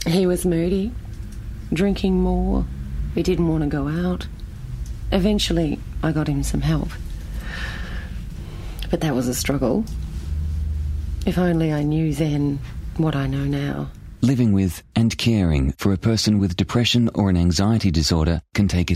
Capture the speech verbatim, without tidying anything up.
He was moody, drinking more. He didn't want to go out. Eventually, I got him some help. But that was a struggle. If only I knew then what I know now. Living with and caring for a person with depression or an anxiety disorder can take